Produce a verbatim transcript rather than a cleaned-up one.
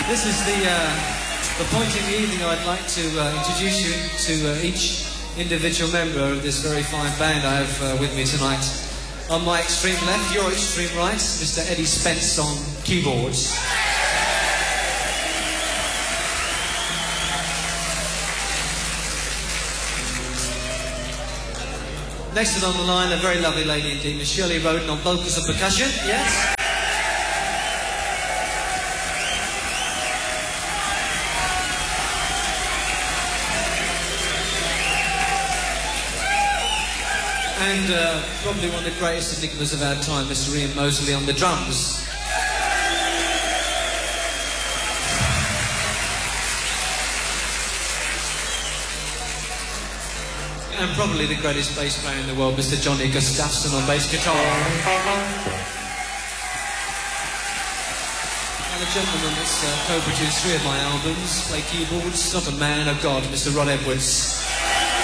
This is the, uh, the point in the evening. I'd like to uh, introduce you to uh, each individual member of this very fine band I have uh, with me tonight. On my extreme left, your extreme right, Mister Eddie Spence on keyboards. Next on the line, a very lovely lady indeed, Miss Shirley Roden on vocals and percussion, yes? And uh, probably one of the greatest enigmas of our time, Mister Ian Mosley on the drums. And probably the greatest bass player in the world, Mister Johnny Gustafson on bass guitar. And a gentleman that's uh, co-produced three of my albums, play keyboards, not a man, a god, Mister Rod Edwards.